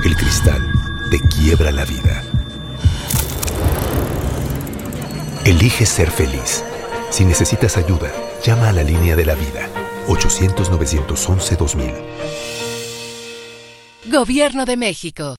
El cristal te quiebra la vida. Elige ser feliz. Si necesitas ayuda, llama a la línea de la vida. 800-911-2000. Gobierno de México.